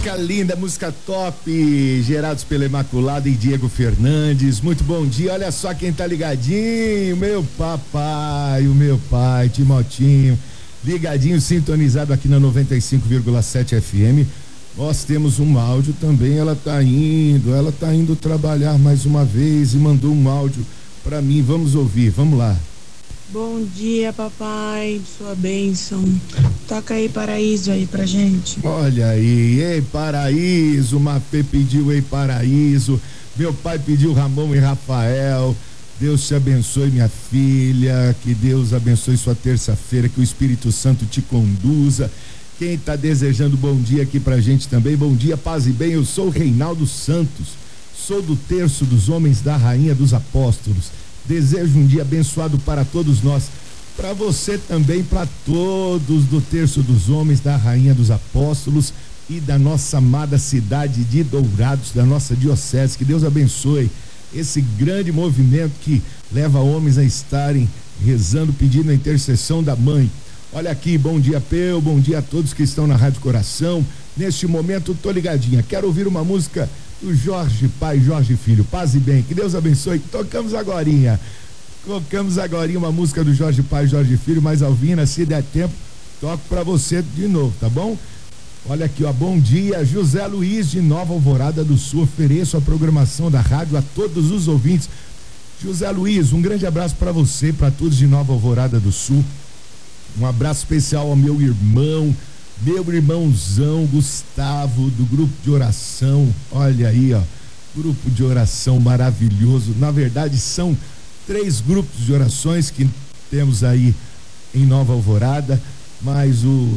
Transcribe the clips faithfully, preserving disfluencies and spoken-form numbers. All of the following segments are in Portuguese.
Música linda, música top, gerados pela Imaculada e Diego Fernandes. Muito bom dia, olha só quem tá ligadinho, meu papai, o meu pai, Timotinho, ligadinho, sintonizado aqui na noventa e cinco vírgula sete F M. Nós temos um áudio também, ela tá indo, ela tá indo trabalhar mais uma vez e mandou um áudio pra mim, vamos ouvir, vamos lá. Bom dia, papai, sua bênção. Toca aí Paraíso aí pra gente. Olha aí, ei Paraíso, Mafê pediu ei Paraíso, meu pai pediu Ramon e Rafael. Deus te abençoe, minha filha, que Deus abençoe sua terça-feira, que o Espírito Santo te conduza. Quem tá desejando bom dia aqui pra gente também, bom dia, paz e bem, eu sou o Reinaldo Santos, sou do terço dos homens da Rainha dos Apóstolos. Desejo um dia abençoado para todos nós, para você também, para todos do terço dos homens da Rainha dos Apóstolos e da nossa amada cidade de Dourados, da nossa diocese. Que Deus abençoe esse grande movimento que leva homens a estarem rezando, pedindo a intercessão da mãe. Olha aqui, bom dia Peu, bom dia a todos que estão na Rádio Coração. Neste momento tô ligadinha, quero ouvir uma música do Jorge Pai, Jorge Filho, paz e bem, que Deus abençoe. Tocamos agorinha, tocamos agorinha uma música do Jorge Pai, Jorge Filho, mas Alvina, se der tempo, toco pra você de novo, tá bom? Olha aqui, ó, bom dia, José Luiz de Nova Alvorada do Sul, ofereço a programação da rádio a todos os ouvintes. José Luiz, um grande abraço pra você, pra todos de Nova Alvorada do Sul, um abraço especial ao meu irmão, meu irmãozão Gustavo, do grupo de oração. Olha aí, ó, grupo de oração maravilhoso. Na verdade, são três grupos de orações que temos aí em Nova Alvorada, mas o,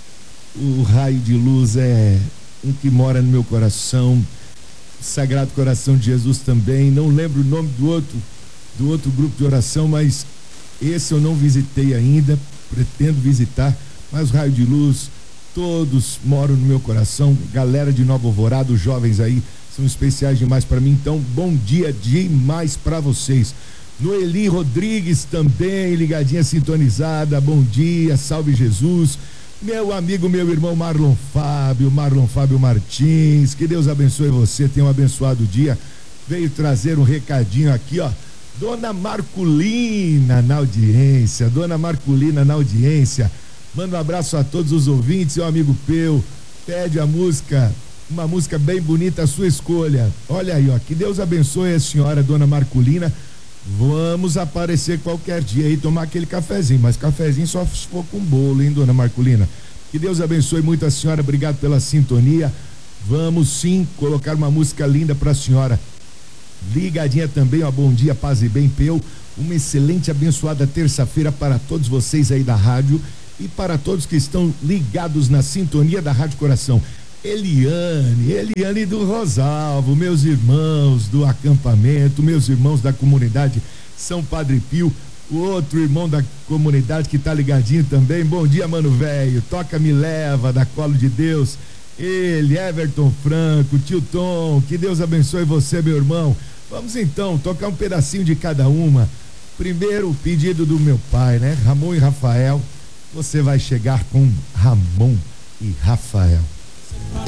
o raio de luz é um que mora no meu coração, Sagrado Coração de Jesus também. Não lembro o nome do outro, do outro grupo de oração, mas esse eu não visitei ainda, pretendo visitar, mas o raio de luz, todos moram no meu coração, galera de Nova Alvorada, os jovens aí são especiais demais para mim, então bom dia demais para vocês. Noeli Rodrigues também, ligadinha sintonizada, bom dia, salve Jesus. Meu amigo, meu irmão Marlon Fábio, Marlon Fábio Martins, que Deus abençoe você, tenha um abençoado dia. Veio trazer um recadinho aqui, ó, Dona Marculina na audiência, Dona Marculina na audiência. Manda um abraço a todos os ouvintes, seu amigo Peu, pede a música, uma música bem bonita, a sua escolha. Olha aí, ó, que Deus abençoe a senhora, Dona Marculina. Vamos aparecer qualquer dia aí, tomar aquele cafezinho, mas cafezinho só se for com bolo, hein, Dona Marculina? Que Deus abençoe muito a senhora, obrigado pela sintonia. Vamos sim colocar uma música linda pra senhora. Ligadinha também, ó, bom dia, paz e bem, Peu. Uma excelente, abençoada terça-feira para todos vocês aí da rádio e para todos que estão ligados na sintonia da Rádio Coração. Eliane, Eliane do Rosalvo, meus irmãos do acampamento, meus irmãos da comunidade São Padre Pio, o outro irmão da comunidade que tá ligadinho também. Bom dia, mano velho, toca Me Leva, da Colo de Deus. Ele, Everton Franco, tio Tom, que Deus abençoe você, meu irmão. Vamos então tocar um pedacinho de cada uma. Primeiro o pedido do meu pai, né? Ramon e Rafael. Você vai chegar com Ramon e Rafael.